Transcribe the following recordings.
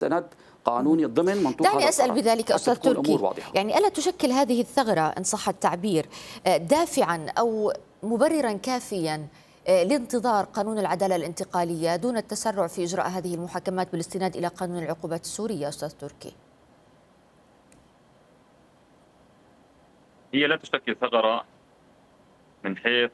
سند قانوني ضمن منطوق هذا دعني أسأل القرار بذلك حتى أستاذ تكون تركي، الأمور واضحة. يعني ألا تشكل هذه الثغرة إن صح التعبير دافعا أو مبررا كافيا لانتظار قانون العدالة الانتقالية دون التسرع في إجراء هذه المحاكمات بالاستناد إلى قانون العقوبات السورية أستاذ تركي؟ هي لا تشكل ثغرة من حيث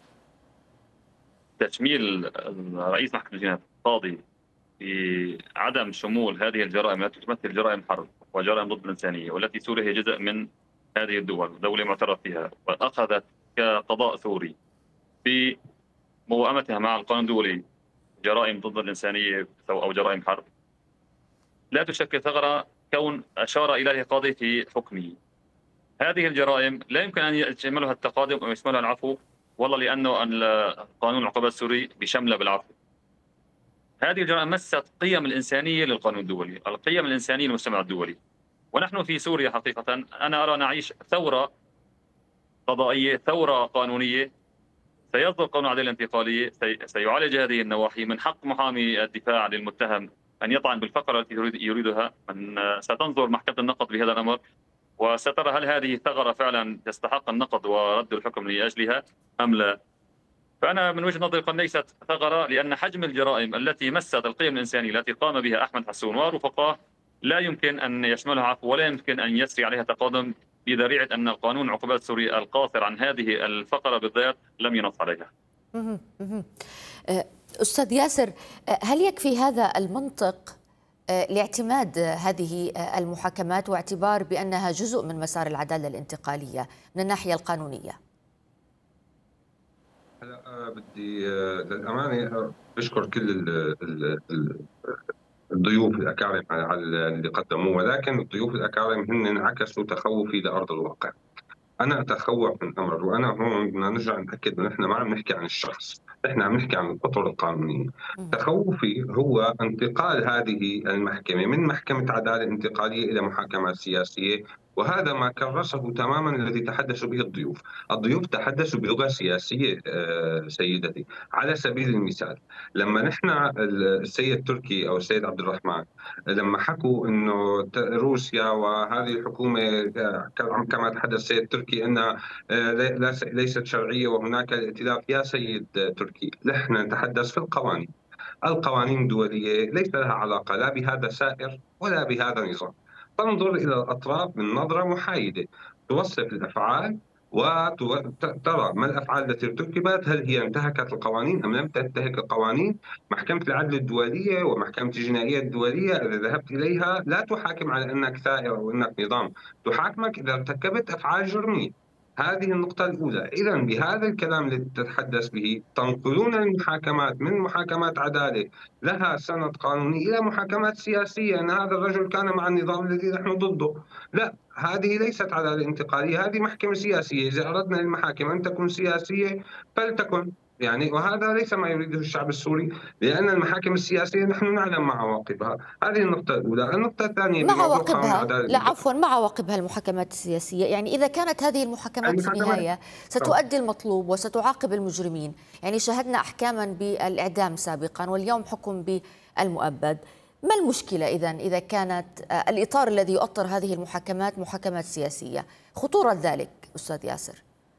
تشميل رئيس محكمة الجنايات القاضي في عدم شمول هذه الجرائم التي تمثل جرائم حرب وجرائم ضد الإنسانية، والتي سوريا هي جزء من هذه الدول، دولة معترف فيها وأخذت كقضاء سوري في موائمتها مع القانون الدولي جرائم ضد الإنسانية أو جرائم حرب. لا تشكل ثغرة كون أشار إليه قاضي في حكمه. هذه الجرائم لا يمكن أن يشملها التقادم أو يشملها العفو، والله لأنه قانون العقوبات السوري بشمله بالعفو. هذه الجرائم مست قيم الإنسانية للقانون الدولي، القيم الإنسانية للمجتمع الدولي. ونحن في سوريا حقيقة أنا أرى نعيش ثورة قضائية، ثورة قانونية. سيصدر قانون العدالة الانتقالية، سيعالج هذه النواحي. من حق محامي الدفاع للمتهم أن يطعن بالفقرة التي يريدها. ستنظر محكمة النقض بهذا الأمر وسترى هل هذه ثغرة فعلا تستحق النقض ورد الحكم لأجلها أم لا. فأنا من وجهة نظري قد ليست ثغرة، لأن حجم الجرائم التي مست القيم الإنسانية التي قام بها أحمد حسون ورفقاه لا يمكن أن يشملها عفو، ولا يمكن أن يسري عليها تقادم بذريعة أن القانون العقوبات السوري القاصر عن هذه الفقرة بالذات لم ينص عليها. أستاذ ياسر، هل يكفي هذا المنطق لاعتماد هذه المحاكمات واعتبار بأنها جزء من مسار العدالة الانتقالية من الناحية القانونية؟ هلا بدي للأمانة بشكر كل الضيوف الأكارم على اللي قدموه، ولكن الضيوف الأكارم هن انعكسوا تخوفي لأرض الواقع. أنا أتخوف من أمر، وأنا هون بدنا نرجع نأكد إنه نحن ما عم نحكي عن الشخص، نحن عم نحكي عن الأطر القانونية. تخوفي هو انتقال هذه المحكمة من محكمة عدالة انتقالية إلى محاكمات سياسية، وهذا ما كرسه تماما الذي تحدث به الضيوف. الضيوف تحدثوا بلغة سياسية سيدتي. على سبيل المثال لما نحن السيد تركي أو السيد عبد الرحمن لما حكوا انه روسيا وهذه الحكومه كما تحدث السيد تركي انها ليست شرعيه وهناك الائتلاف، يا سيد تركي نحن نتحدث في القوانين. القوانين الدوليه ليس لها علاقه لا بهذا سائر ولا بهذا النظام. تنظر الى الاطراف من نظره محايده، توصف الافعال وترى ما الافعال التي ارتكبت، هل هي انتهكت القوانين ام لم تنتهك القوانين. محكمه العدل الدوليه ومحكمه الجنائيه الدوليه اذا ذهبت اليها لا تحاكم على انك ثائر او انك نظام، تحاكمك اذا ارتكبت افعال جرميه. هذه النقطة الأولى. إذا بهذا الكلام الذي تتحدث به تنقلون المحاكمات من محاكمات عدالة لها سند قانوني إلى محاكمات سياسية، أن هذا الرجل كان مع النظام الذي نحن ضده. لا، هذه ليست عدالة انتقالية، هذه محكمة سياسية. إذا أردنا المحاكم أن تكون سياسية فلتكن، يعني وهذا ليس ما يريده الشعب السوري، لأن المحاكم السياسية نحن نعلم مع عواقبها. هذه النقطة الأولى. النقطة الثانية مع بموضوع قانون عواقبها، العدالة، لا عفوا، مع عواقبها المحاكمات السياسية، يعني إذا كانت هذه المحاكمات في النهاية ستؤدي المطلوب وستعاقب المجرمين، يعني شاهدنا أحكاما بالإعدام سابقا واليوم حكم بالمؤبد، ما المشكلة إذا كانت الإطار الذي يؤطر هذه المحاكمات محاكمات سياسية؟ خطورة ذلك أستاذ ياسر؟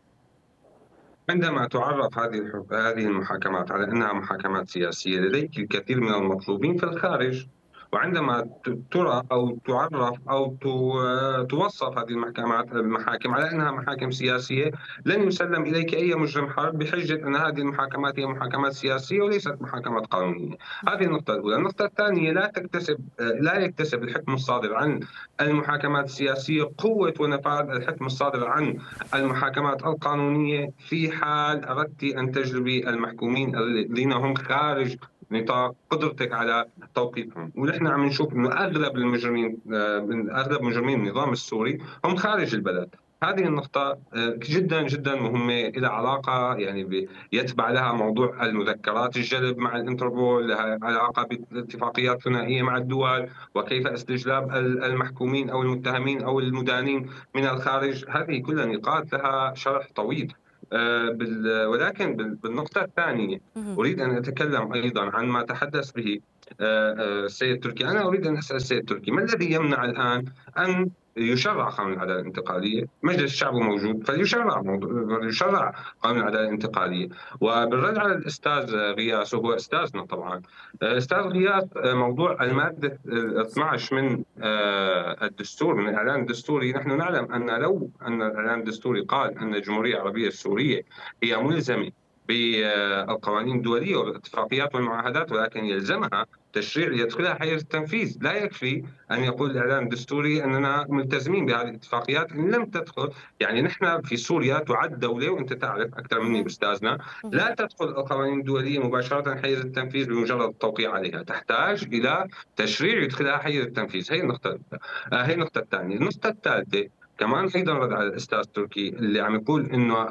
عندما تعرف هذه المحاكمات على انها محاكمات سياسيه لديك الكثير من المطلوبين في الخارج، وعندما ترى او تعرف او توصف هذه المحاكم على انها محاكم سياسيه، لن يسلم اليك اي مجرم حرب بحجه ان هذه المحاكمات هي محاكمات سياسيه وليست محاكمات قانونيه. هذه النقطه الاولى. النقطه الثانيه، لا يكتسب الحكم الصادر عن المحاكمات السياسيه قوه ونفاذ الحكم الصادر عن المحاكمات القانونيه في حال اردت ان تجلبي المحكومين الذين هم خارج نطاق قدرتك على توقيفهم. ونحن عم نشوف انه اغلب المجرمين اغلب مجرمين النظام السوري هم خارج البلد. هذه النقطة جدا جدا مهمة، لها علاقة يعني يتبع لها موضوع المذكرات الجلب مع الانتربول، لها علاقة باتفاقيات ثنائية مع الدول وكيف استجلاب المحكومين أو المتهمين أو المدانين من الخارج. هذه كلها نقاط لها شرح طويل. ولكن بالنقطة الثانية أريد أن أتكلم أيضا عن ما تحدث به السيد تركي. أنا أريد أن أسأل السيد تركي ما الذي يمنع الآن أن يشرع قانون العدالة الانتقالية؟ مجلس الشعب موجود فليشرع قانون العدالة الانتقالية. وبالرد على الأستاذ غياث، وهو أستاذنا طبعا، أستاذ غياث، موضوع المادة 12 من الدستور، من الإعلان الدستوري، نحن نعلم أن لو أن الإعلان الدستوري قال أن الجمهورية العربية السورية هي ملزمة بالقوانين الدولية والاتفاقيات والمعاهدات، ولكن يلزمها تشريع ليدخلها حيز التنفيذ. لا يكفي أن يقول الإعلان الدستوري أننا ملتزمين بهذه الاتفاقيات إن لم تدخل. يعني نحن في سوريا تعد دولة، وأنت تعرف أكثر مني أستاذنا، لا تدخل القوانين الدولية مباشرة حيز التنفيذ بمجرد التوقيع عليها، تحتاج إلى تشريع يدخلها حيز التنفيذ. هي النقطة هي النقطة الثانية. النقطة الثالثة كمان أيضا رد على الأستاذ تركي اللي عم يقول إنه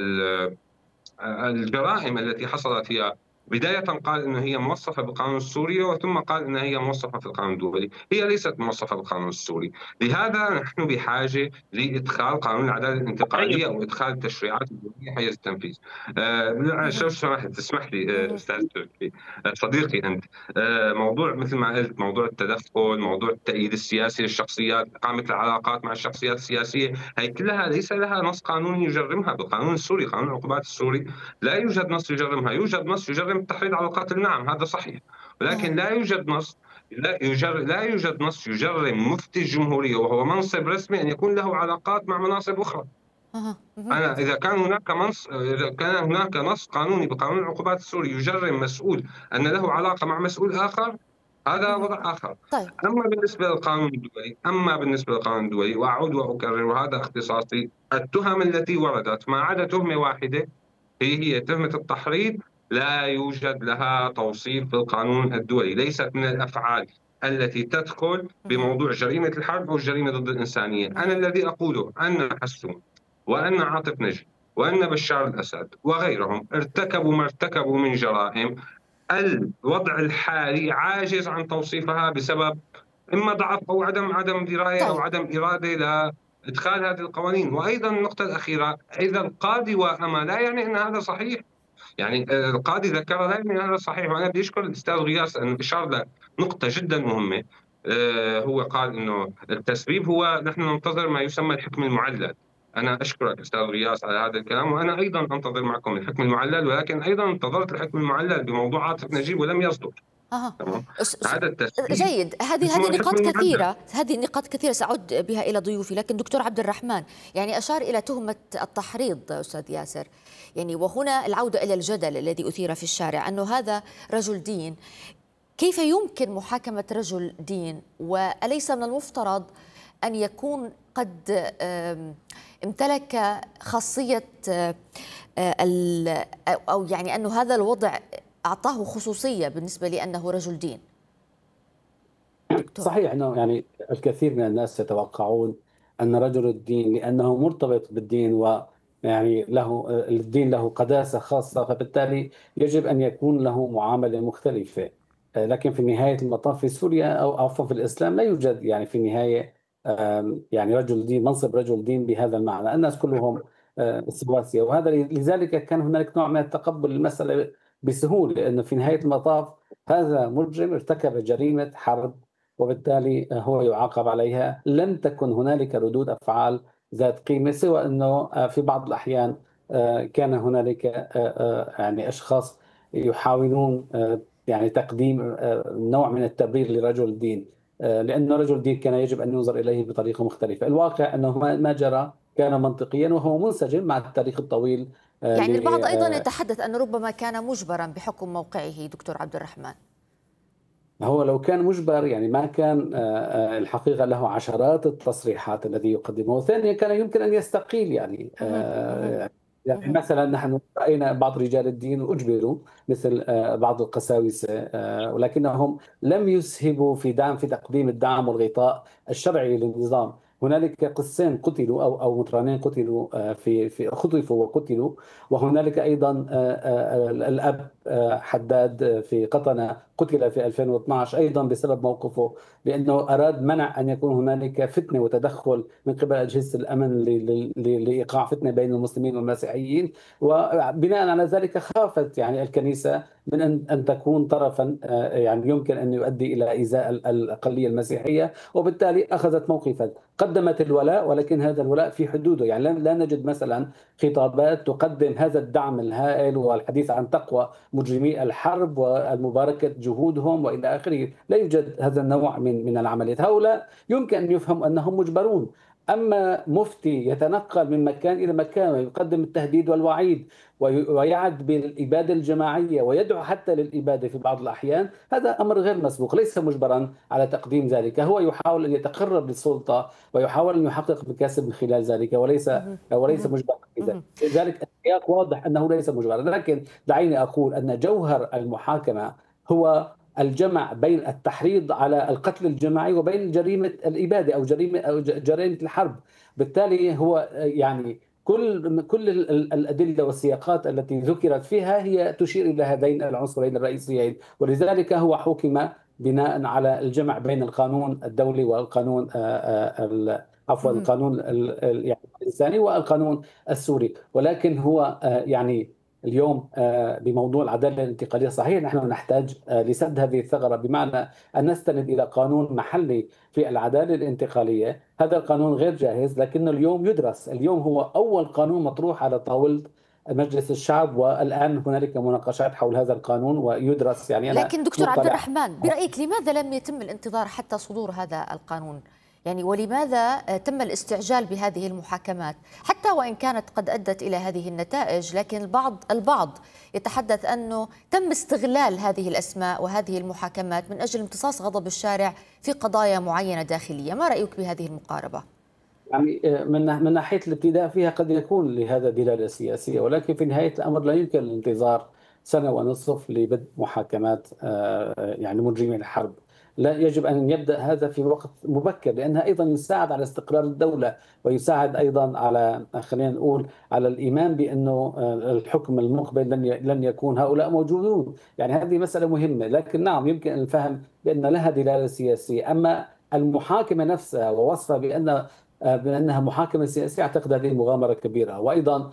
الجرائم التي حصلت هي بداية قال أنه هي موصفة بالقانون السوري، وثم قال أنها هي موصفة في القانون الدولي. هي ليست موصفة بالقانون السوري، لهذا نحن بحاجة لإدخال قانون العدالة الانتقالية أو إدخال التشريعات الدولية حيز التنفيذ. لو سمحت تسمح لي أستاذ تركي، صديقي أنت، موضوع مثل ما قلت، موضوع التدخل، موضوع التأييد السياسي للشخصيات، إقامة العلاقات مع الشخصيات السياسية، هي كلها ليس لها نص قانوني يجرمها. بالقانون السوري، قانون العقوبات السوري، لا يوجد نص يجرمها. يوجد نص يجرم التحريض على القتل، نعم هذا صحيح، ولكن لا يوجد نص يجرم مفتي الجمهورية وهو منصب رسمي أن يكون له علاقات مع مناصب أخرى. إذا كان هناك نص قانوني بقانون العقوبات السوري يجرم مسؤول أن له علاقة مع مسؤول آخر، هذا وضع آخر. طيب. أما بالنسبة للقانون الدولي، وأعود وأكرر وهذا اختصاصي، التهم التي وردت ما عدا تهمة واحدة هي تهمة التحريض، لا يوجد لها توصيف في القانون الدولي، ليست من الأفعال التي تدخل بموضوع جريمة الحرب أو الجريمة ضد الإنسانية. أنا الذي أقوله أن حسون وأن عاطف نجم وأن بشار الأسد وغيرهم ارتكبوا ما ارتكبوا من جرائم، الوضع الحالي عاجز عن توصيفها بسبب إما ضعف أو عدم دراية أو عدم إرادة لإدخال هذه القوانين. وأيضا النقطة الأخيرة، إذا القاضي وأما لا يعني أن هذا صحيح، يعني القاضي ذكر لا يعني أن هذا صحيح. وأنا بدي أشكر الأستاذ غياث أن أشار لنقطة جدا مهمة. هو قال إنه التسبيب هو نحن ننتظر ما يسمى الحكم المعلل. أنا أشكرك أستاذ غياث على هذا الكلام، وأنا أيضا أنتظر معكم الحكم المعلل، ولكن أيضا انتظرت الحكم المعلل بموضوع عاطف نجيب ولم يصدر. هذا جيد. هذه نقاط كثيرة، هذه نقاط كثيرة سأعود بها إلى ضيوفي. لكن دكتور عبد الرحمن يعني أشار إلى تهمة التحريض أستاذ ياسر، يعني وهنا العودة إلى الجدل الذي أثير في الشارع أنه هذا رجل دين. كيف يمكن محاكمة رجل دين، وأليس من المفترض أن يكون قد امتلك خاصية أو يعني أنه هذا الوضع أعطاه خصوصية بالنسبة لأنه رجل دين؟ صحيح أنه يعني الكثير من الناس يتوقعون أن رجل الدين لأنه مرتبط بالدين ويعني الدين له قداسة خاصة، فبالتالي يجب أن يكون له معاملة مختلفة. لكن في نهاية المطاف في سوريا أو عفوا في الإسلام لا يوجد يعني في النهاية يعني رجل دين، منصب رجل دين بهذا المعنى. الناس كلهم سواسية، وهذا لذلك كان هناك نوع من التقبل المسألة بسهولة، لأنه في نهاية المطاف هذا مجرم ارتكب جريمة حرب وبالتالي هو يعاقب عليها. لم تكن هنالك ردود أفعال ذات قيمة، سوى أنه في بعض الأحيان كان هنالك يعني أشخاص يحاولون يعني تقديم نوع من التبرير لرجل دين، لأنه رجل دين كان يجب أن ينظر إليه بطريقة مختلفة. الواقع أنه ما جرى كان منطقيا وهو منسجم مع التاريخ الطويل. يعني البعض أيضا يتحدث أن ربما كان مجبرا بحكم موقعه. دكتور عبد الرحمن، هو لو كان مجبر يعني ما كان الحقيقة له عشرات التصريحات الذي يقدمها. وثانيا كان يمكن أن يستقيل يعني يعني مثلا نحن رأينا بعض رجال الدين أجبروا مثل بعض القساوسة، ولكنهم لم يسهبوا في تقديم الدعم والغطاء الشرعي للنظام. هنالك قسين قتلوا أو مطرانين قتلوا في خطفوا وقتلوا، وهنالك أيضا الأب حداد في قطنة قتل في 2012 أيضا بسبب موقفه، لأنه أراد منع أن يكون هنالك فتنة وتدخل من قبل أجهزة الأمن لإيقاع فتنة بين المسلمين والمسيحيين. وبناء على ذلك خافت يعني الكنيسة من أن تكون طرفا يعني يمكن أن يؤدي إلى إيذاء الأقلية المسيحية، وبالتالي أخذت موقفا، قدمت الولاء، ولكن هذا الولاء في حدوده. يعني لا نجد مثلا خطابات تقدم هذا الدعم الهائل والحديث عن تقوى مجرمي الحرب والمباركة جهودهم وإلى آخره. لا يوجد هذا النوع من العمليات. هؤلاء يمكن أن يفهم أنهم مجبرون. أما مفتي يتنقل من مكان إلى مكان ويقدم التهديد والوعيد ويعد بالإبادة الجماعية ويدعو حتى للإبادة في بعض الأحيان، هذا أمر غير مسبوق، ليس مجبرا على تقديم ذلك. هو يحاول أن يتقرب للسلطة ويحاول أن يحقق مكاسب من خلال ذلك، وليس مجبرا. لذلك السياق واضح أنه ليس مجبرا. لكن دعيني أقول أن جوهر المحاكمة هو الجمع بين التحريض على القتل الجماعي وبين جريمة الإبادة أو جريمة الحرب. بالتالي هو يعني كل الأدلة والسياقات التي ذكرت فيها هي تشير إلى هذين العنصرين الرئيسيين، ولذلك هو حكم بناء على الجمع بين القانون الدولي والقانون عفوا القانون يعني الإنساني والقانون السوري. ولكن هو يعني اليوم بموضوع العدالة الانتقالية صحيح نحن نحتاج لسد هذه الثغرة، بمعنى أن نستند إلى قانون محلي في العدالة الانتقالية. هذا القانون غير جاهز، لكنه اليوم يدرس. اليوم هو أول قانون مطروح على طاولة مجلس الشعب، والآن هنالك مناقشات حول هذا القانون ويدرس. يعني أنا لكن دكتور عبد الرحمن، برأيك لماذا لم يتم الانتظار حتى صدور هذا القانون؟ يعني ولماذا تم الاستعجال بهذه المحاكمات حتى وإن كانت قد أدت إلى هذه النتائج؟ لكن البعض يتحدث أنه تم استغلال هذه الأسماء وهذه المحاكمات من أجل امتصاص غضب الشارع في قضايا معينة داخلية. ما رأيك بهذه المقاربة؟ يعني من ناحية الابتداء فيها قد يكون لهذا دلالة سياسية، ولكن في نهاية الأمر لا يمكن الانتظار سنة ونصف لبدء محاكمات يعني مجرمي الحرب. لا، يجب أن يبدأ هذا في وقت مبكر، لأنها أيضا يساعد على استقرار الدولة، ويساعد أيضا على خلينا نقول على الإيمان بأنه الحكم المقبل لن يكون هؤلاء موجودون. يعني هذه مسألة مهمة. لكن نعم يمكن الفهم بأن لها دلالة سياسية. أما المحاكمة نفسها ووصفها بأنها محاكمة سياسية، أعتقد هذه مغامرة كبيرة. وأيضا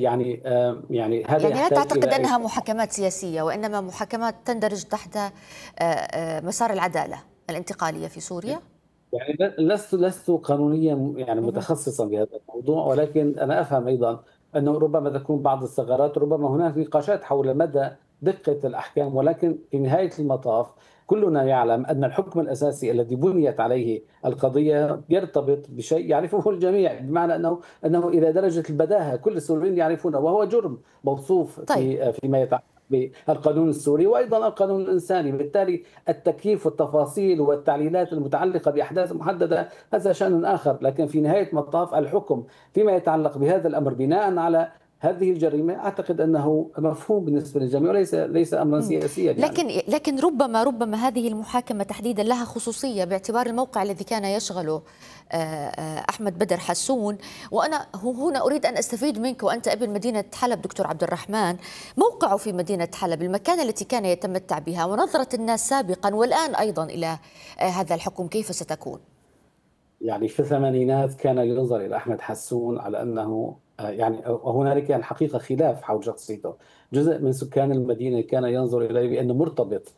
يعني هذا يعني لا تعتقد أنها محاكمات سياسية، وإنما محاكمات تندرج تحت مسار العدالة الانتقالية في سوريا؟ يعني لست قانونيا يعني متخصصا بهذا الموضوع، ولكن أنا أفهم أيضا أنه ربما تكون بعض الثغرات، ربما هناك نقاشات حول مدى دقة الأحكام. ولكن في نهاية المطاف كلنا يعلم أن الحكم الأساسي الذي بنيت عليه القضية يرتبط بشيء يعرفه الجميع، بمعنى أنه إلى درجة البداهة كل السوريين يعرفونه، وهو جرم موصوف فيما يتعلق بالقانون السوري وأيضا القانون الإنساني. بالتالي التكييف والتفاصيل والتعليلات المتعلقة بأحداث محددة هذا شأن آخر، لكن في نهاية المطاف الحكم فيما يتعلق بهذا الأمر بناء على هذه الجريمة أعتقد أنه مفهوم بالنسبة للجميع وليس أمرا سياسيا. يعني. لكن ربما هذه المحاكمة تحديدا لها خصوصية باعتبار الموقع الذي كان يشغله أحمد بدر حسون. وأنا هنا أريد أن أستفيد منك وأنت ابن مدينة حلب دكتور عبد الرحمن. موقعه في مدينة حلب، المكانة التي كان يتمتع بها، ونظرة الناس سابقا والآن أيضا إلى هذا الحكم كيف ستكون؟ يعني في الثمانينات كان ينظر إلى أحمد حسون على أنه يعني هنالك الحقيقة خلاف حول شخصيته. جزء من سكان المدينة كان ينظر إليه بأنه مرتبط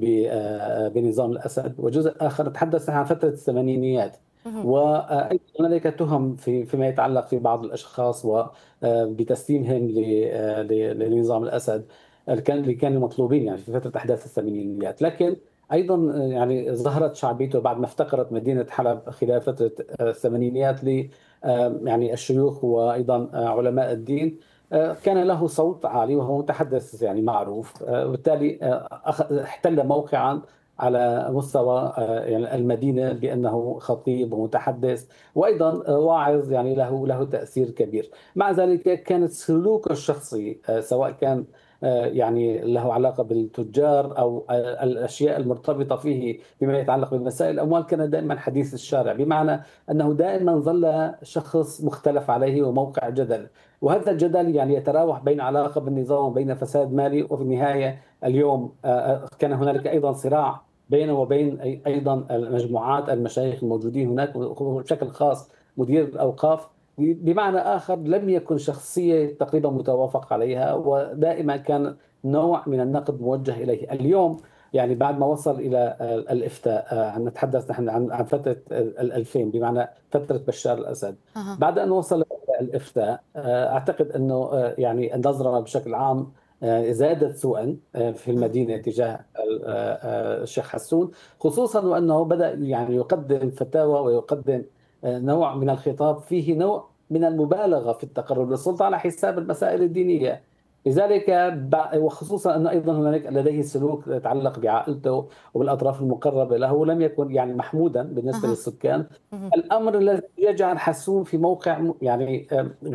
بنظام الأسد، وجزء آخر تحدث عن فترة الثمانينيات. وأيضا هنالك تهم فيما يتعلق في بعض الأشخاص وبتسليمهم لنظام الأسد اللي كانوا مطلوبين يعني في فترة أحداث الثمانينيات. لكن أيضا يعني ظهرت شعبيته بعد ما افتقرت مدينة حلب خلال فترة الثمانينيات يعني الشيوخ وأيضا علماء الدين. كان له صوت عالي وهو متحدث يعني معروف، وبالتالي احتل موقعا على مستوى يعني المدينة بأنه خطيب ومتحدث وأيضا واعظ، يعني له تأثير كبير. مع ذلك كانت سلوكه الشخصي سواء كان يعني له علاقة بالتجار أو الأشياء المرتبطة فيه بما يتعلق بمسائل الأموال كان دائما حديث الشارع، بمعنى أنه دائما ظل شخص مختلف عليه وموقع جدل، وهذا الجدل يعني يتراوح بين علاقة بالنظام وبين فساد مالي، وفي النهاية اليوم كان هنالك أيضا صراع بينه وبين أيضا المجموعات المشايخ الموجودين هناك، وبشكل خاص مدير الأوقاف. بمعنى آخر لم يكن شخصية تقريبا متوافق عليها، ودائما كان نوع من النقد موجه إليه. اليوم يعني بعد ما وصل إلى الإفتاء، نتحدث نحن عن فترة 2000 بمعنى فترة بشار الأسد. بعد أن وصل إلى الإفتاء أعتقد أنه يعني النظرة بشكل عام زادت سوءا في المدينة تجاه الشيخ حسون، خصوصا وأنه بدأ يعني يقدم فتاوى ويقدم نوع من الخطاب فيه نوع من المبالغة في التقرب للسلطة على حساب المسائل الدينية. لذلك وخصوصا أن أيضا هناك لديه سلوك يتعلق بعائلته وبالأطراف المقربة له لم يكن يعني محمودا بالنسبة للسكان. الأمر الذي يجعل حسون في موقع يعني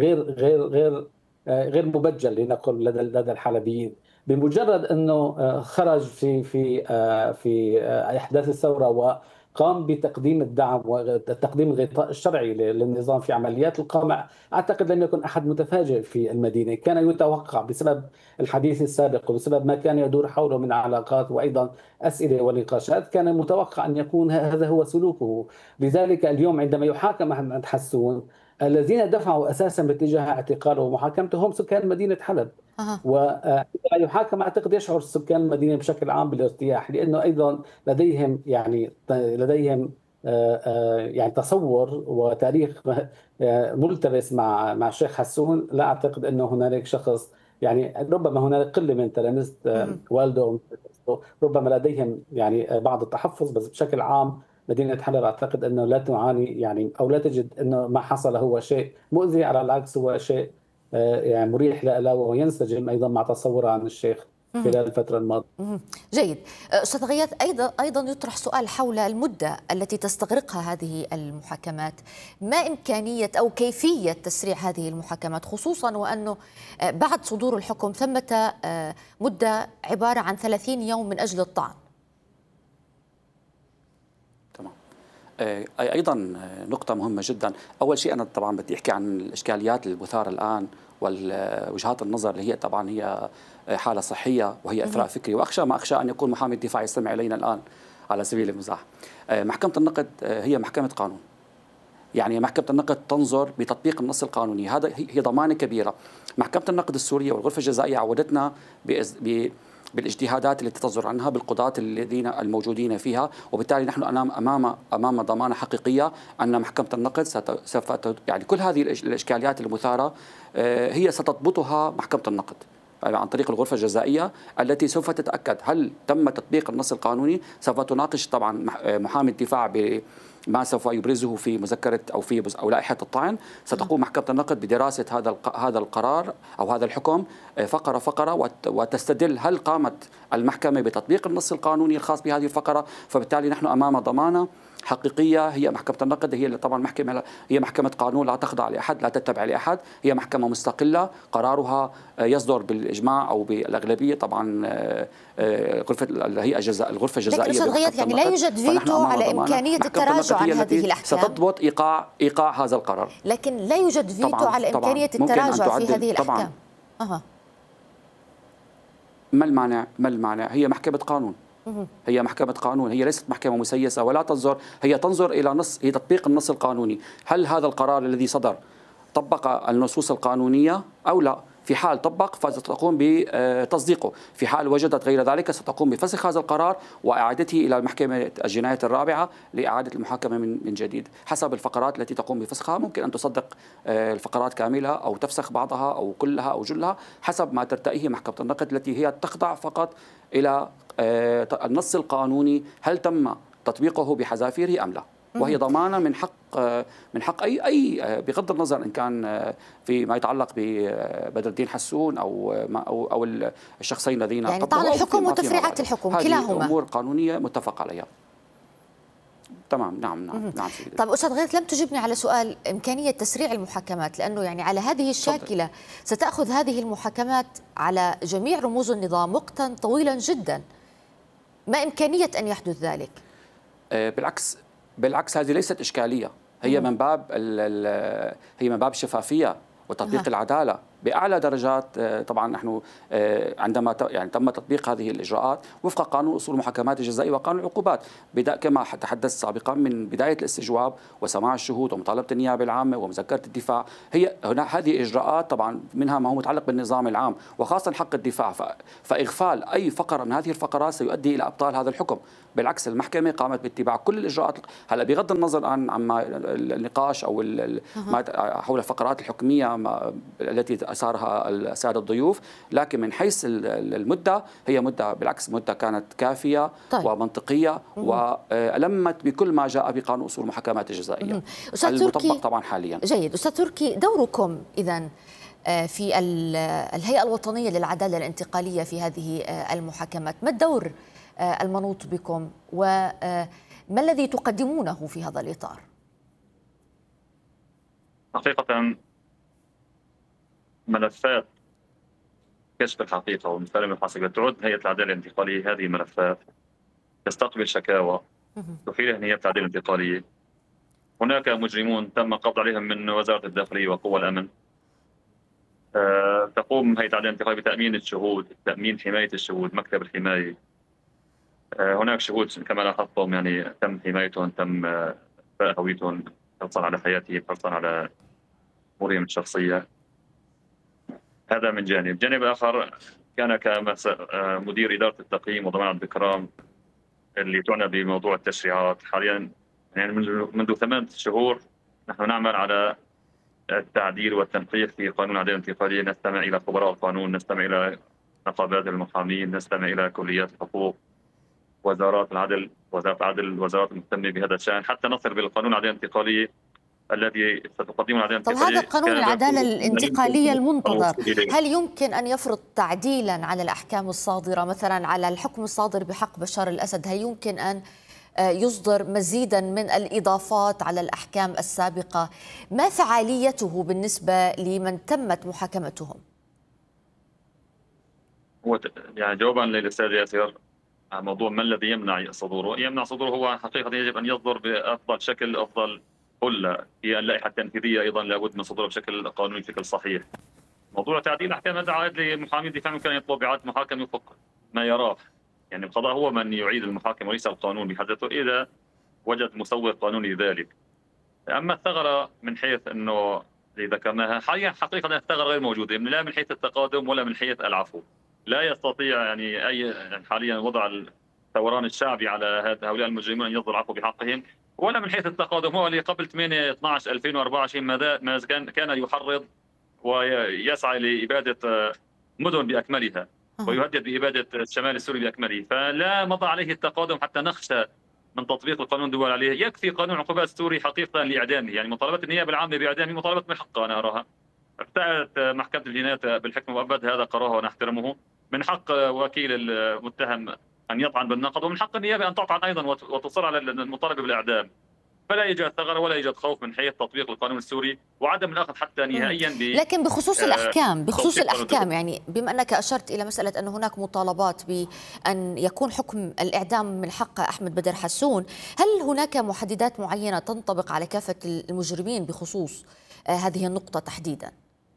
غير مبجل لنقل لدى الحلبيين. بمجرد أنه خرج في أحداث الثورة وقام بتقديم الدعم وتقديم الغطاء الشرعي للنظام في عمليات القمع، أعتقد لم يكن أحد متفاجئ في المدينة. كان يتوقع بسبب الحديث السابق وبسبب ما كان يدور حوله من علاقات وأيضا أسئلة ونقاشات، كان متوقع أن يكون هذا هو سلوكه. لذلك اليوم عندما يحاكم أحمد حسون، الذين دفعوا أساسا باتجاه اعتقاله ومحاكمته هم سكان مدينة حلب. وعندما يحاكم أعتقد يشعر سكان المدينة بشكل عام بالارتياح، لأنه أيضا لديهم يعني تصور وتاريخ ملتبس مع الشيخ حسون. لا أعتقد أنه هنالك شخص يعني ربما هنالك قلة من تلاميذ والده ربما لديهم يعني بعض التحفظ، بس بشكل عام مدينة حلب أعتقد أنه لا تعاني يعني أو لا تجد أنه ما حصل هو شيء مؤذي، على العكس هو شيء يعني مريح لا وينسجم أيضا مع تصوره عن الشيخ خلال الفترة الماضية. جيد. أستاذ غياث، أيضا يطرح سؤال حول المدة التي تستغرقها هذه المحاكمات. ما إمكانية أو كيفية تسريع هذه المحاكمات، خصوصا وأنه بعد صدور الحكم ثمة مدة عبارة عن 30 يوم من أجل الطعن؟ تمام. أيضا نقطة مهمة جدا. أول شيء أنا طبعا بدي أحكي عن الإشكاليات المثارة الآن والوجهات النظر اللي هي طبعا هي حالة صحية وهي إثراء فكري، وأخشى ما أخشى أن يكون محامي الدفاع يستمع إلينا الآن على سبيل المزاح. محكمة النقد هي محكمة قانون، يعني محكمة النقد تنظر بتطبيق النص القانوني، هذا هي ضمانة كبيرة. محكمة النقد السورية والغرفة الجزائية عودتنا بالاجتهادات التي تصدر عنها بالقضاة الذين الموجودين فيها، وبالتالي نحن أمام ضمانة حقيقية أن محكمة النقد سوف يعني كل هذه الإشكاليات المثارة هي ستضبطها محكمة النقد عن طريق الغرفة الجزائية التي سوف تتأكد هل تم تطبيق النص القانوني. سوف تناقش طبعا محامي الدفاع ما سوف يبرزه في مذكرة أو لائحة الطعن. ستقوم محكمة النقد بدراسة هذا القرار أو هذا الحكم فقرة فقرة، وتستدل هل قامت المحكمة بتطبيق النص القانوني الخاص بهذه الفقرة. فبالتالي نحن أمام ضمانة حقيقية. هي محكمة النقد هي طبعا هي محكمة قانون، لا تخضع لأحد، لا تتبع لأحد، هي محكمة مستقلة، قرارها يصدر بالإجماع أو بالأغلبية. طبعا الغرفة الجزائية. لكن أستاذ غياث يعني لا يوجد فيتو على إمكانية التراجع عن هذه الأحكام. ستضبط إيقاع هذا القرار، لكن لا يوجد فيتو على إمكانية التراجع في هذه الأحكام. ما المانع؟ هي محكمة قانون، هي محكمة قانون، هي ليست محكمة مسيسة ولا تنظر، هي تنظر إلى هي تطبيق النص القانوني. هل هذا القرار الذي صدر طبق النصوص القانونية أو لا؟ في حال طبق فستقوم بتصديقه، في حال وجدت غير ذلك ستقوم بفسخ هذا القرار وإعادته إلى محكمة الجناية الرابعة لإعادة المحاكمة من جديد حسب الفقرات التي تقوم بفسخها. ممكن أن تصدق الفقرات كاملة أو تفسخ بعضها أو كلها أو جلها حسب ما ترتئيه محكمة النقد، التي هي تخضع فقط إلى النص القانوني هل تم تطبيقه بحذافيره أم لا. وهي ضمانة من حق أي بغض النظر إن كان في ما يتعلق ببدر الدين حسون أو الشخصين الذين يعني طعن الحكم وتفريعات الحكم كلاهما أمور قانونية متفق عليها. تمام. نعم سيدي. طيب أستاذ غيث، لم تجبني على سؤال إمكانية تسريع المحاكمات، لأنه يعني على هذه الشاكلة ستأخذ هذه المحاكمات على جميع رموز النظام وقتا طويلا جدا. ما إمكانية أن يحدث ذلك؟ بالعكس هذه ليست إشكالية، هي من باب الشفافية وتطبيق العدالة بأعلى درجات. طبعا نحن عندما تم تطبيق هذه الإجراءات وفق قانون أصول المحاكمات الجزائية وقانون العقوبات، كما تحدثت سابقا، من بداية الاستجواب وسماع الشهود ومطالبة النيابة العامة ومذكرة الدفاع، هذه إجراءات طبعا منها ما هو متعلق بالنظام العام وخاصة حق الدفاع، فإغفال أي فقرة من هذه الفقرات سيؤدي إلى إبطال هذا الحكم. بالعكس المحكمة قامت باتباع كل الإجراءات، هلا بغض النظر عن النقاش أو حول الفقرات الحكمية التي أثارها السادة الضيوف، لكن من حيث المدة هي بالعكس مدة كانت كافية ومنطقية وألمت بكل ما جاء بقانون أصول المحاكمات الجزائية المطبق طبعا حاليا. جيد. أستاذ تركي، دوركم إذن في الهيئة الوطنية للعدالة الانتقالية في هذه المحاكمات، ما الدور المنوط بكم وما الذي تقدمونه في هذا الإطار؟ حقيقة ملفات كشف الحقيقة ومسالمة المحاسبة تعد هيئة العدالة الانتقالية هذه ملفات تستقبل شكاوى تحيلها هيئة العدالة الانتقالية. هناك مجرمون تم القبض عليهم من وزارة الداخلية وقوى الأمن. تقوم هيئة العدالة الانتقالية بتأمين الشهود، تأمين حماية الشهود، مكتب الحماية. هناك شهود كما لاحظتم يعني تم حمايتهم، تم إخفاء هويتهم حرصا على حياتهم، حرصا على أمورهم الشخصية. هذا من جانب. الجانب الآخر كان كمدير إدارة التقييم وضمان الذكرام اللي تعنى بموضوع التشريعات حاليا، يعني منذ 8 شهور نحن نعمل على التعديل والتنقيح في قانون العدالة الانتقالية. نستمع إلى خبراء القانون، نستمع إلى نقابات المحامين، نستمع إلى كليات الحقوق، وزارات العدل، الوزارات المهتمة بهذا الشأن، حتى نصل بالقانون العدالة الانتقالية الذي ستقدمه العدالة الانتقالية. طب هذا قانون العدالة الانتقالية المنتظر، هل يمكن أن يفرض تعديلا على الأحكام الصادرة، مثلا على الحكم الصادر بحق بشار الأسد؟ هل يمكن أن يصدر مزيدا من الإضافات على الأحكام السابقة؟ ما فعاليته بالنسبة لمن تمت محاكمتهم؟ يعني جوابا للأستاذ ياسر، موضوع ما الذي يمنع صدوره؟ يمنع صدوره هو حقيقة يجب أن يصدر بأفضل شكل، أفضل كل هي اللائحة التنفيذية أيضا لابد من صدورها بشكل قانوني بشكل صحيح. موضوع تعديل أحكام هذا عائد لمحامي الدفاع، ممكن أن يطلب إعادة محاكمة وفق ما يراه، يعني القضاء هو من يعيد المحاكمة وليس القانون بحد ذاته إذا وجد مسوغ قانوني لذلك. أما الثغرة من حيث أنه اللي ذكرناها حاليا حقيقة الثغرة غير موجودة، لا من حيث التقادم ولا من حيث العفو. لا يستطيع يعني أي حاليا وضع الثوران الشعبي على هؤلاء المجرمين أن يصدر العفو بحقهم، ولا من حيث التقادم. هو اللي قبل 8/12/2024 ما كان يحرض ويسعى لإبادة مدن بأكملها ويهدد بإبادة الشمال السوري بأكمله، فلا مضى عليه التقادم حتى نخشى من تطبيق القانون الدولي عليه. يكفي قانون عقوبات السوري حقيقة لإعدامه، يعني مطالبة النيابة العامة بإعدامه مطالبة من حقها أنا أراها. ابتعدت محكمة الجنايات بالحكم المؤبد، هذا قرارها ونحترمه. من حق وكيل المتهم أن يطعن بالنقد، ومن حق النيابة أن تطعن أيضا وتصر على المطالبة بالإعدام. فلا يوجد ثغرة ولا يوجد خوف من حيث تطبيق القانون السوري وعدم الأخذ حتى نهائيا لكن بخصوص الأحكام يعني بما أنك أشرت إلى مسألة أن هناك مطالبات بأن يكون حكم الإعدام من حق أحمد بدر حسون، هل هناك محددات معينة تنطبق على كافة المجرمين بخصوص هذه النقطة تحديدا؟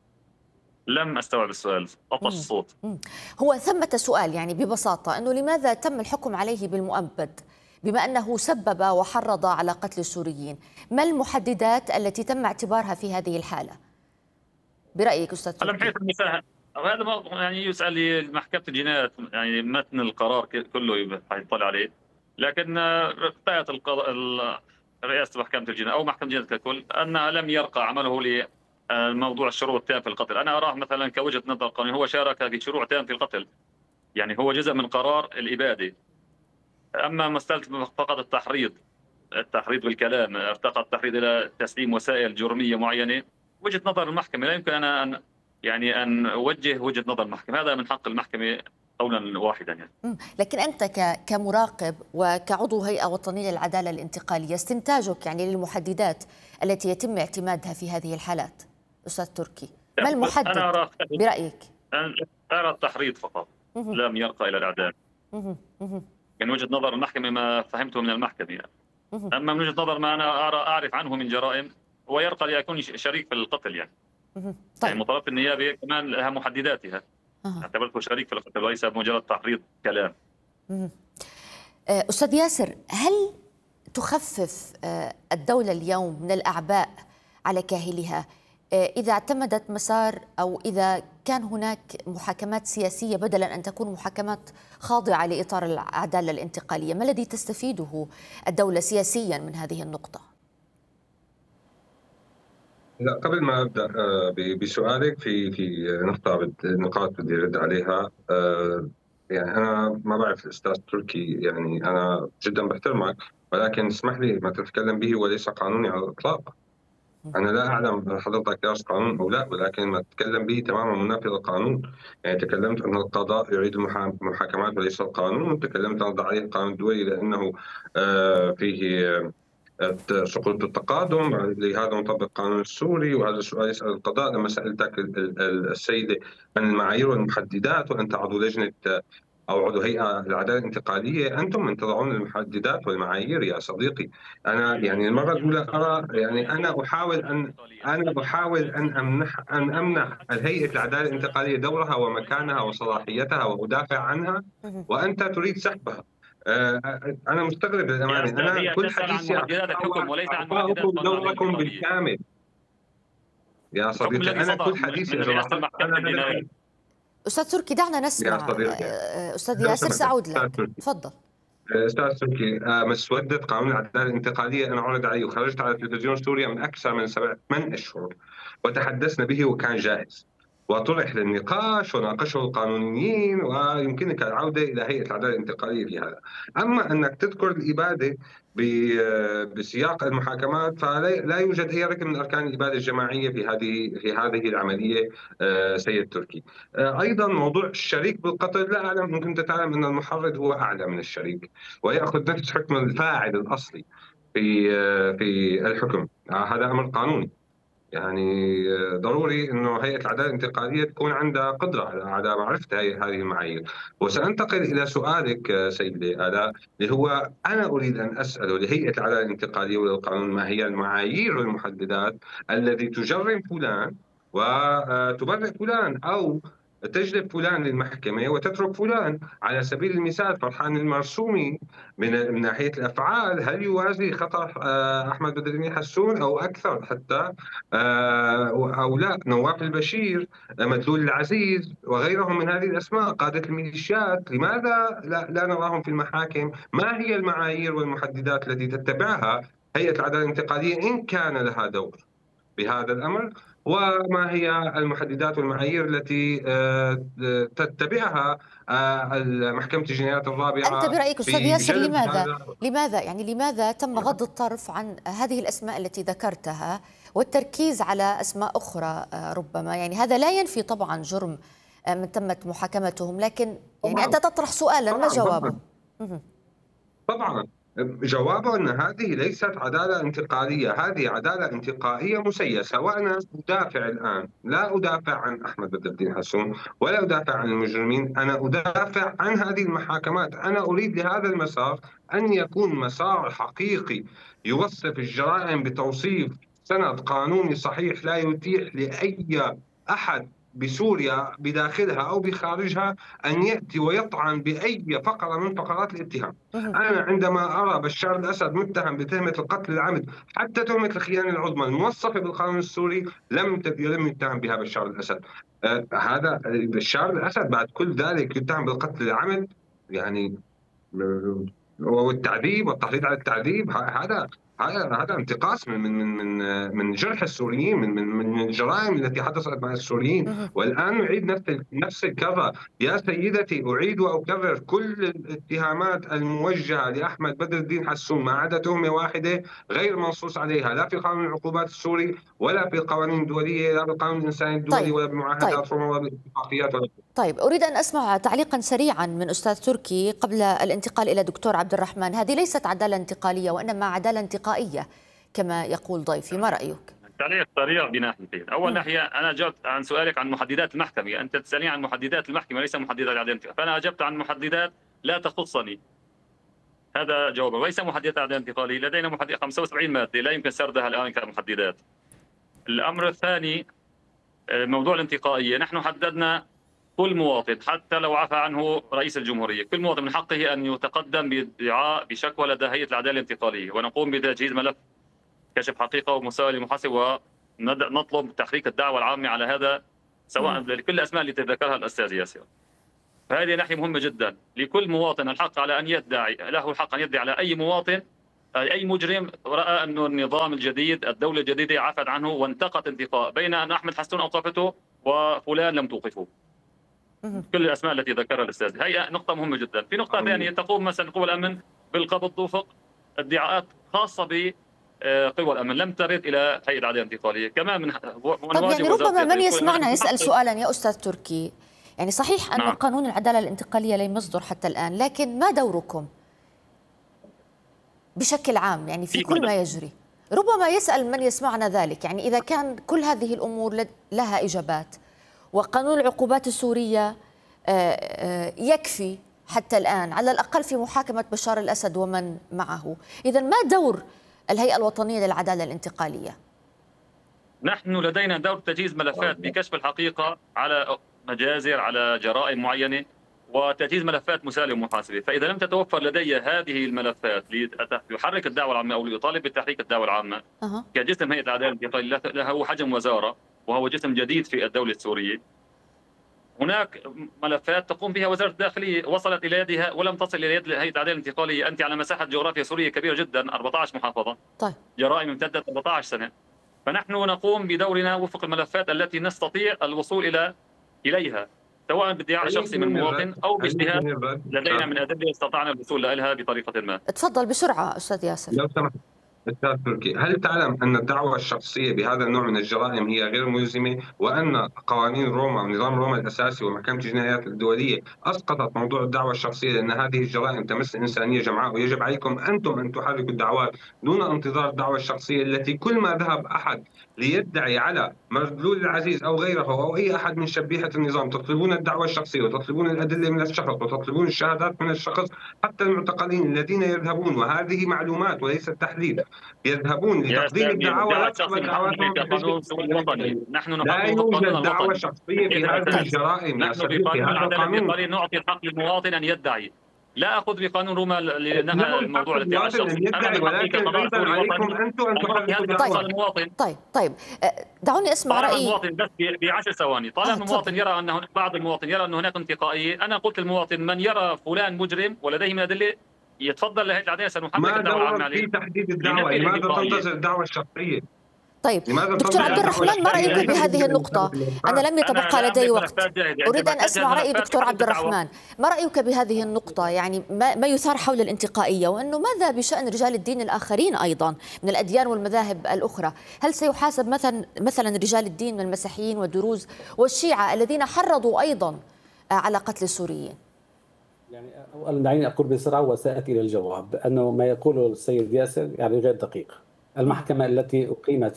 لم أستوعب السؤال، أطش الصوت. هو ثمة سؤال يعني ببساطة أنه لماذا تم الحكم عليه بالمؤبد بما أنه سبب وحرض على قتل السوريين؟ ما المحددات التي تم اعتبارها في هذه الحالة برأيك أستاذ تركي؟ من حيث المساهمة هذا يعني يسأل محكمة الجنايات، يعني متن القرار كله يطلع عليه، لكن ابتعدت رئاسة محكمة الجنايات أو محكمة الجنايات ككل أنها لم يرقى عمله لموضوع الشروع التام في القتل. أنا أراه مثلا كوجهة نظر قانونية، هو شارك في شروع تام في القتل، يعني هو جزء من قرار الإبادة. أما مسألة فقط التحريض بالكلام، ارتقى التحريض إلى تسليم وسائل جرمية معينة، وجهة نظر المحكمة، لا يمكن أنا أن أوجه وجهة نظر المحكمة، هذا من حق المحكمة قولا واحدا يعني. لكن أنت كمراقب وكعضو هيئة وطنية للعدالة الانتقالية، استنتاجك يعني للمحددات التي يتم اعتمادها في هذه الحالات أستاذ تركي، ما المحدد أنا أرى برأيك؟ أنا أرى التحريض فقط، لم يرقى إلى الإعدام من وجهة نظر المحكمة، ما فهمته من المحكمة يعني. أما من وجهة نظر ما أنا أعرف عنه من جرائم، هو يرقى ليكون شريك في القتل يعني. طيب. يعني مطالبة النيابة كمان لها محدداتها. اعتبرته شريك في القتل وليس مجرد تحريض كلام. أستاذ ياسر، هل تخفف الدولة اليوم من الأعباء على كاهلها إذا اعتمدت مسار أو إذا كان هناك محاكمات سياسية بدلا أن تكون محاكمات خاضعة لإطار العدالة الانتقالية؟ ما الذي تستفيده الدولة سياسيا من هذه النقطة؟ لا، قبل ما ابدا بسؤالك في نقاط بدي ارد عليها. يعني انا ما بعرف الاستاذ تركي، يعني انا جدا بحترمك، ولكن اسمح لي ما تتكلم به وليس قانوني على الاطلاق. انا لا اعلم حضرتك درست قانون او لا، ولكن ما تتكلم به تماما منافي للقانون. يعني تكلمت ان القضاء يريد المحاكمات وليس القانون، وتكلمت عن ضعيف القانون الدولي لانه فيه سقوط التقادم، لهذا نطبق القانون السوري. وهذا السؤال يسأل القضاء. لما سألتك السيدة عن المعايير والمحددات، وأنت عضو لجنة أو عضو هيئة العدالة الانتقالية، أنتم من تضعون المحددات والمعايير يا صديقي. أنا يعني المرة الأولى أرى، يعني أنا أحاول أن أمنح الهيئة العدالة الانتقالية دورها ومكانها وصلاحيتها وأدافع عنها، وأنت تريد سحبها. أنا مستغرب للأمانة. أنا كل حديثي عن محددات الحكم وليس عن محددات دوركم بالكامل يا صديقي. أنا كل حديثي أستاذ تركي دعنا نسمع. أستاذ ياسر سأعود لك، تفضل. أستاذ تركي، مسودة قانون العدالة الانتقالية أنا عرض علي وخرجت على تلفزيون سوريا من أكثر من 8 أشهر، وتحدثنا به وكان جاهز وطرح للنقاش وناقشه القانونيين، ويمكنك العودة إلى هيئة العدالة الانتقالية في هذا. أما أنك تذكر الإبادة بسياق المحاكمات، فلا يوجد أي ركن من أركان الإبادة الجماعية في هذه العملية سيد تركي. أيضا موضوع الشريك بالقتل، لا أعلم إن كنت تعلم أن المحرض هو أعلى من الشريك ويأخذ نفس حكم الفاعل الأصلي في الحكم. هذا أمر قانوني. يعني ضروري انه هيئه العداله الانتقاليه تكون عندها قدره على معرفه هذه المعايير. وسانتقل الى سؤالك سيدي آلاء، اللي هو انا اريد ان اساله لهيئه العداله الانتقاليه وللقانون: ما هي المعايير والمحددات التي تجرم فلان وتبرئ فلان، او تجلب فلان للمحكمة وتترك فلان؟ على سبيل المثال فرحان المرسومي من ناحية الأفعال هل يوازي خطر أحمد بدر الدين حسون أو أكثر حتى، أو لا؟ نواف البشير، مدلول العزيز وغيرهم من هذه الأسماء قادة الميليشيات، لماذا لا نراهم في المحاكم؟ ما هي المعايير والمحددات التي تتبعها هيئة العدالة الانتقالية إن كان لها دور بهذا الأمر؟ وما هي المحددات والمعايير التي تتبعها محكمة الجنايات الرابعة؟ أنت برأيك أستاذ ياسر لماذا تم غض الطرف عن هذه الأسماء التي ذكرتها والتركيز على أسماء أخرى ربما؟ يعني هذا لا ينفي طبعا جرم من تمت محاكمتهم، لكن يعني أنت تطرح سؤالا، ما جوابه؟ طبعا جوابه أن هذه ليست عدالة انتقالية، هذه عدالة انتقائية مسيسة. وأنا أدافع الآن، لا أدافع عن أحمد بدر الدين حسون ولا أدافع عن المجرمين، أنا أدافع عن هذه المحاكمات. أنا أريد لهذا المسار أن يكون مسار حقيقي يوصف الجرائم بتوصيف سند قانوني صحيح لا يتيح لأي أحد بسوريا بداخلها أو بخارجها أن يأتي ويطعن بأي فقرة من فقرات الاتهام. أنا عندما أرى بشار الأسد متهم بتهمة القتل العمد، حتى تهمة الخيانة العظمى الموصفة بالقانون السوري لم يتهم بها بشار الأسد. هذا بشار الأسد بعد كل ذلك يتهم بالقتل العمد، يعني والتعذيب والتحريض على التعذيب. هذا انتقاص من جرح السوريين، من الجرائم التي حدثت مع السوريين. والان نعيد نفس الكره. يا سيدتي، اعيد واكرر، كل الاتهامات الموجهه لاحمد بدر الدين حسون ما عدا تهمه واحده غير منصوص عليها، لا في قانون العقوبات السوري ولا في القوانين الدوليه، لا بالقانون الانساني الدولي ولا بمعاهدات روما ولا بالاتفاقيات ولا. طيب، اريد ان اسمع تعليقا سريعا من استاذ تركي قبل الانتقال الى دكتور عبد الرحمن. هذه ليست عداله انتقاليه وانما عداله انتقائيه كما يقول ضيفي، ما رايك؟ تعليق سريع بناحيتين. اول ناحيه، انا اجبت عن سؤالك عن محددات المحكمه، انت تسالني عن محددات المحكمه ليس محددات عداله الانتقال، فانا اجبت عن محددات لا تخصني. هذا جوابه، وليس محددات عداله انتقاليه. لدينا محددات 75 ماده لا يمكن سردها الان كمحددات. الامر الثاني، موضوع الانتقائيه، نحن حددنا كل مواطن حتى لو عفى عنه رئيس الجمهوريه، كل مواطن من حقه ان يتقدم بادعاء بشكوى لدى هيئه العداله الانتقاليه، ونقوم بتجهيز ملف كشف حقيقه ومساواه للمحاسب، ونطلب تحريك الدعوه العامه على هذا، سواء لكل الاسماء اللي تذكرها الاستاذ ياسر. فهذه ناحيه مهمه جدا. لكل مواطن الحق على ان يدعي، له الحق ان يدعي على اي مواطن، اي مجرم راى انه النظام الجديد، الدوله الجديده عفت عنه وانتقت انتقاء، بين ان احمد حسون اوقفته وفلان لم توقفه. كل الاسماء التي ذكرها الاستاذ، هي نقطه مهمه جدا. في نقطه ثانيه، تقوم مثلا قوى الامن بالقبض وفق ادعاءات خاصه بقوى الامن لم ترد الى هيئه العداله الانتقاليه، كمان من طب يعني ربما من يسمعنا يسال سؤالا يا استاذ تركي، يعني صحيح ان قانون العداله الانتقاليه لم يصدر حتى الان، لكن ما دوركم بشكل عام يعني في كل ما يجري؟ ربما يسال من يسمعنا ذلك، يعني اذا كان كل هذه الامور لها اجابات وقانون العقوبات السورية يكفي حتى الآن على الأقل في محاكمة بشار الأسد ومن معه، إذا ما دور الهيئة الوطنية للعدالة الانتقالية؟ نحن لدينا دور تجهيز ملفات بكشف الحقيقة على مجازر، على جرائم معينة، وتجهيز ملفات مسالمة ومحاسبة. فإذا لم تتوفر لدي هذه الملفات ليحرك الدعوة العامة أو ليطالب بتحريك الدعوة العامة كجسم هيئة العدالة الانتقالية له حجم وزارة وهو جسم جديد في الدولة السورية، هناك ملفات تقوم بها وزارة الداخلية وصلت إلى يدها ولم تصل إلى يد هيئة العدالة الانتقالية. أنت على مساحة جغرافيا سورية كبيرة جدا، 14 محافظة. طيب. جرائم امتدت 14 سنة. فنحن نقوم بدورنا وفق الملفات التي نستطيع الوصول إليها، سواء بادعاء شخصي من مواطن أو باجتهاد لدينا من أدلة استطعنا الوصول إليها بطريقة ما. تفضل بسرعة أستاذ ياسر. لو سمحت أستاذ تركي، هل تعلم أن الدعوة الشخصية بهذا النوع من الجرائم هي غير ملزمة، وأن قوانين روما ونظام روما الأساسي ومحكمة الجنايات الدولية أسقطت موضوع الدعوة الشخصية، لأن هذه الجرائم تمس إنسانية جمعاء، ويجب عليكم أنتم أن تحركوا الدعوات دون انتظار الدعوة الشخصية التي كل ما ذهب أحد ليدعي على مردلول العزيز أو غيره أو أي أحد من شبيحة النظام تطلبون الدعوة الشخصية وتطلبون الأدلة من الشخص وتطلبون الشهادات من الشخص، حتى المعتقلين الذين يذهبون، وهذه معلومات وليس تحديد، يذهبون لتقديم الدعوى نحن لا يوجد دعوة شخصية في هذه الجرائم. نحن بقانون العدالة الانتقالية نعطي الحق للمواطن أن يدعي، لا أخذ بقانون روما لنهى الموضوع الادعاء الشخصي، ولكن أيضا عليكم أنتم أن تحركوا الدعوة المواطن. طيب دعوني أسمع رأيي. المواطن بس ب10 ثواني، طالما المواطن يرى أن بعض المواطن يرى أن هناك انتقائية، أنا قلت للمواطن من يرى فلان مجرم ولديه من أدلة يتفضل لهيئة العدالة، سنحرك الدعوة العامة عليه. في تحديد الدعوة، لماذا تنتظر الدعوة الشخصية؟ طيب دكتور عبد الرحمن، ما رأيك بهذه النقطة؟ أنا لم يتبقى لدي وقت، أريد أن أسمع رأي دكتور عبد الرحمن. ما رأيك بهذه النقطة؟ يعني ما يثار حول الانتقائية، وأنه ماذا بشأن رجال الدين الآخرين أيضا من الأديان والمذاهب الأخرى؟ هل سيحاسب مثلا رجال الدين من المسيحيين والدروز والشيعة الذين حرضوا أيضا على قتل السوريين؟ يعني أولا دعيني أقول بسرعة وسأتي إلى الجواب، أنه ما يقوله السيد ياسر يعني غير دقيق. المحكمة التي أقيمت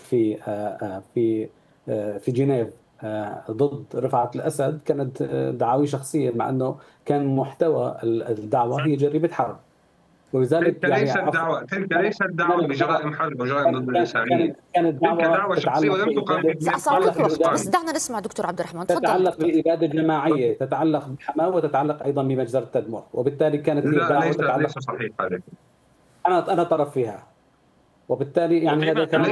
في جنيف ضد رفعت الأسد كانت دعاوي شخصية، مع أنه كان محتوى الدعوة هي جريمة حرب، ولذلك تلك ليست دعوة بجرائم حرب وجرائم ضد الإنسانية، كانت دعوة شخصية ولم تقام. بس دعنا نسمع دكتور عبد الرحمن، تفضل. تتعلق بإبادة جماعية، تتعلق بحماة، وتتعلق أيضا بمجزرة تدمر، وبالتالي كانت هي دعوة تتعلق. ليس صحيح هذا. أنا طرف فيها، وبالتالي يعني هذا كان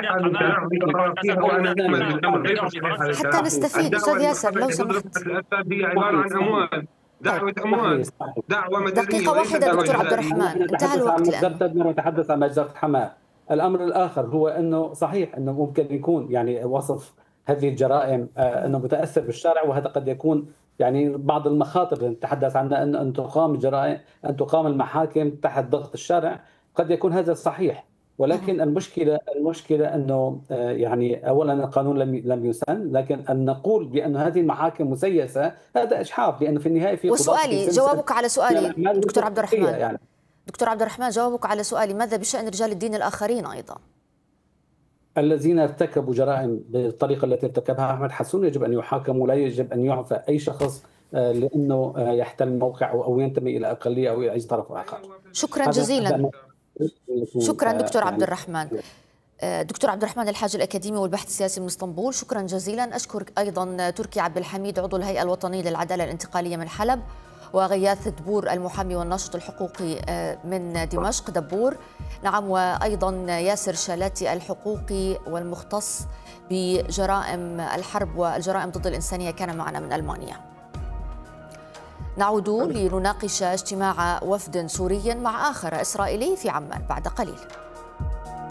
حتى نستفيد. أستاذ ياسر لو سمحت. هي عبارة عن أموال، دعوة أموال، دعوة مدنية. دقيقة واحدة دكتور عبد الرحمن، انتهى الوقت الآن. تدمر وتحدث عن مجزرة حماة. الأمر الآخر هو أنه صحيح أنه ممكن يكون يعني وصف هذه الجرائم أنه متأثر بالشارع، وهذا قد يكون يعني بعض المخاطر اللي نتحدث عنها أن تقام الجرائم، أن تقام المحاكم تحت ضغط الشارع، قد يكون هذا صحيح. ولكن المشكلة أنه يعني أولا القانون لم يسن، لكن أن نقول بأن هذه المحاكم مسيسة هذا إجحاف، لأنه في النهاية في وسؤالي جوابك على سؤالي دكتور عبد الرحمن يعني. دكتور عبد الرحمن، جوابك على سؤالي ماذا بشأن رجال الدين الآخرين أيضا؟ الذين ارتكبوا جرائم بالطريقة التي ارتكبها أحمد حسون يجب أن يحاكموا، لا يجب أن يعفى أي شخص لأنه يحتل موقع أو ينتمي إلى أقلية أو أي طرف آخر. شكرا جزيلا. شكرا دكتور عبد الرحمن. دكتور عبد الرحمن الحاج الأكاديمي والبحث السياسي من اسطنبول، شكرا جزيلا. أشكر أيضا تركي عبد الحميد عضو الهيئة الوطنية للعدالة الانتقالية من حلب، وغياث دبور المحامي والناشط الحقوقي من دمشق دبور، نعم، وأيضا ياسر شالاتي الحقوقي والمختص بجرائم الحرب والجرائم ضد الإنسانية كان معنا من ألمانيا. نعود لنناقش اجتماع وفد سوري مع آخر إسرائيلي في عمان بعد قليل.